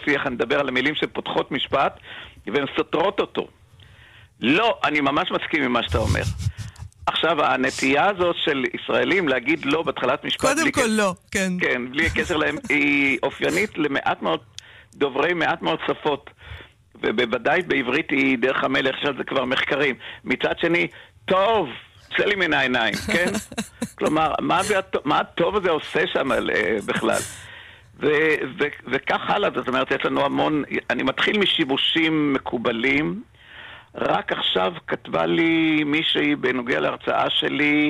דו-שיח, אני מדבר על המילים שפותחות משפט, והן סותרות אותו. לא, אני ממש מסכים עם מה שאתה אומר. עכשיו, הנטייה הזאת של ישראלים להגיד לא בתחילת משפט... קודם כל לא, כן. כן, בלי הקשר להם, היא אופיינית למעט מאוד דוברי, מעט מאוד שפות. ובוודאי בעברית היא דרך המלך, שזה כבר מחקרים. מצד שני, טוב, צא לי מן העיניים, כן? כלומר, מה הטוב הזה עושה שם בכלל? וכך הלאה, זאת אומרת, יש לנו המון... אני מתחיל משיבושים מקובלים, רק עכשיו כתבה לי מישהי בנוגע להרצאה שלי,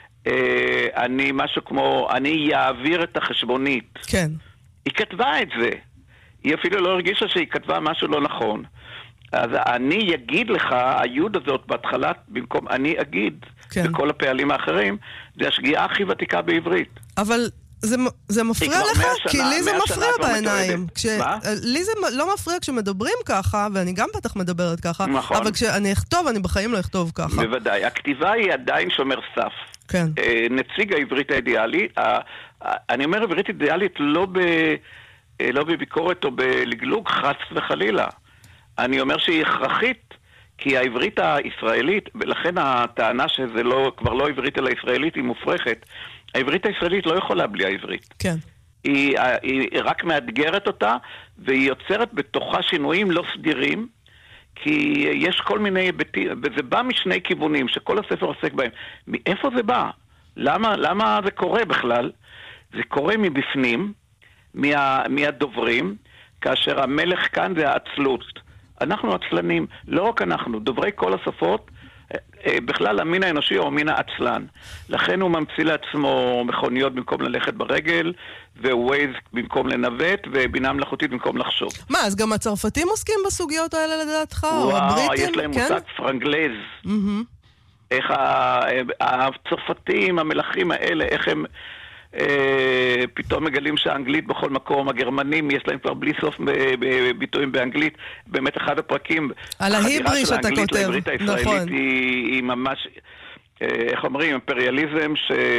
אני משהו כמו, אני אעביר את החשבונית. כן. היא כתבה את זה. היא אפילו לא הרגישה שהיא כתבה משהו לא נכון. אז אני אגיד לך, היוד הזאת בהתחלה, במקום אני אגיד, כן. בכל הפעלים האחרים, זה השגיאה הכי ותיקה בעברית. אבל זה מפריע לך? כי לי זה מפריע בעיניים. לי זה לא מפריע כשמדברים ככה, ואני גם בטח מדברת ככה, נכון. אבל כשאני אכתוב, אני בחיים לא אכתוב ככה. בוודאי. הכתיבה היא עדיין שומר סף. כן. נציג העברית האידיאלי, אני אומר עברית אידיאלית לא בביקורת או בלגלוג, חס וחלילה. אני אומר שהיא הכרחית, כי העברית הישראלית, ולכן הטענה שזה כבר לא עברית אלא ישראלית, היא מופרכת. העברית הישראלית לא יכולה בלי העברית. כן. היא רק מאתגרת אותה, והיא יוצרת בתוכה שינויים לא סדירים, כי יש כל מיני היבטים, וזה בא משני כיוונים, שכל הספר עוסק בהם. מאיפה זה בא? למה זה קורה בכלל? זה קורה מבפנים, מהדוברים, כאשר המלך כאן זה העצלות. אנחנו עצלנים, לא רק אנחנו, דוברי כל השפות, בכלל המין האנושי הוא המין העצלן. לכן הוא ממציא לעצמו מכוניות במקום ללכת ברגל, ווייז במקום לנווט, ובינה מלאכותית במקום לחשוב. מה, אז גם הצרפתים עוסקים בסוגיות האלה לדעתך? וואו, יש להם מושג פרנגלז. איך הצרפתים, המלכים האלה, איך הם... פתאום מגלים שהאנגלית בכל מקום, הגרמנים יש להם כבר בלי סוף ביטויים באנגלית, באמת אחד הפרקים, על ההיברי שאתה כותב, לעברית הישראלית היא ממש, איך אומרים, אימפריאליזם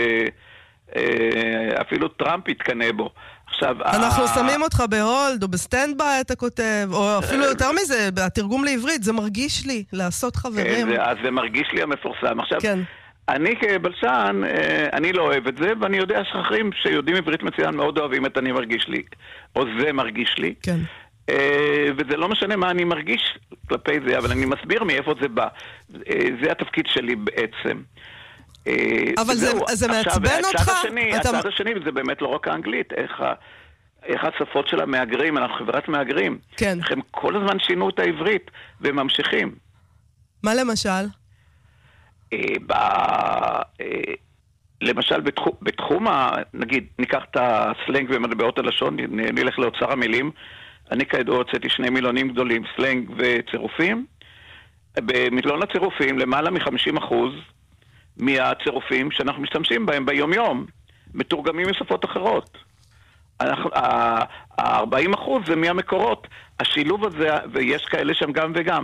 שאפילו טראמפ יתקנה בו. אנחנו שמים אותך בהולד או בסטנד ביי אתה כותב, או אפילו יותר מזה, בתרגום לעברית, זה מרגיש לי לעשות חברים. אז זה מרגיש לי המפורסם. עכשיו, כן. אני כבלשן, אני לא אוהב את זה, ואני יודע שאחרים שיודעים עברית מצוין מאוד אוהבים את אני מרגיש לי, או זה מרגיש לי. כן. וזה לא משנה מה אני מרגיש כלפי זה, אבל אני מסביר מאיפה זה בא. זה התפקיד שלי בעצם. אבל זה מעצבן אותך? הצד השני, וזה באמת לא רק האנגלית, איך השפות של המאגרים, אנחנו חברת מאגרים. כן. הם כל הזמן שינו את העברית, והם ממשיכים. מה למשל? למשל בתחום נגיד ניקח את הסלנג ומטבעות הלשון, נלך לאוצר המילים. אני כידוע הוצאתי 2 מילונים גדולים, סלנג וצירופים. במילון הצירופים למעלה מ-50% מהצירופים שאנחנו משתמשים בהם ביום יום מתורגמים משפות אחרות. ה-40% זה מהמקורות. השילוב הזה, ויש כאלה שם גם וגם,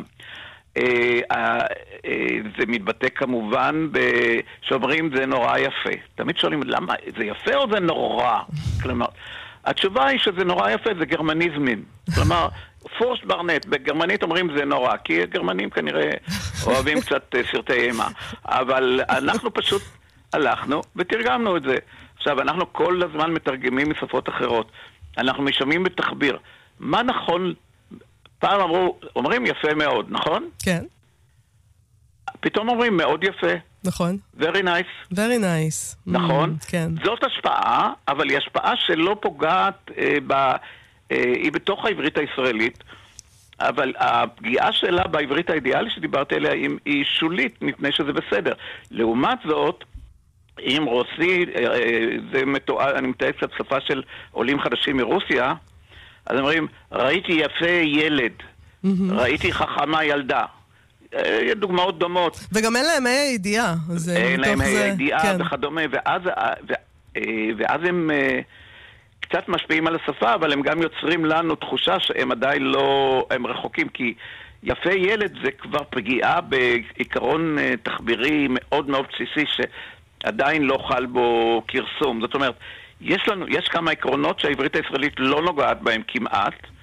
זה מתבטא כמובן שאומרים זה נורא יפה. תמיד שואלים למה זה יפה או זה נורא? כלומר, התשובה היא שזה נורא יפה, זה גרמניזמים. כלומר, פורסט ברנט, בגרמנית אומרים זה נורא, כי הגרמנים כנראה אוהבים קצת סרטי אימה. אבל אנחנו פשוט הלכנו ותרגמנו את זה. עכשיו, אנחנו כל הזמן מתרגמים משפות אחרות. אנחנו משמעים בתחביר. מה נכון? פעם אומרים יפה מאוד, נכון? כן. פתאום אומרים מאוד יפה. נכון. Very nice. Very nice. נכון? כן. זאת השפעה, אבל היא השפעה שלא פוגעת, היא בתוך העברית הישראלית, אבל הפגיעה שלה בעברית האידיאלית שדיברתי עליה היא שולית, מפני שזה בסדר. לעומת זאת, אם רוסי, אני מתאר קצת שפה של עולים חדשים מרוסיה, אז אומרים, ראיתי יפה ילד, ראיתי חכמה ילדה. דוגמאות דומות. וגם אין להם הידיעה. אין להם הידיעה וכדומה, ואז הם קצת משפיעים על השפה, אבל הם גם יוצרים לנו תחושה שהם עדיין לא, הם רחוקים, כי יפה ילד זה כבר פגיעה בעיקרון תחבירי מאוד מאוד בסיסי, שעדיין לא חל בו קרסום. זאת אומרת, יש כמה עקרונות שהעברית הישראלית לא נוגעת בהם כמעט,